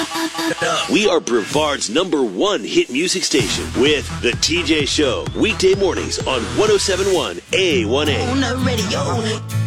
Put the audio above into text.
We are Brevard's #1 hit music station with The TJ Show. Weekday mornings on 107.1 A1A. On the radio.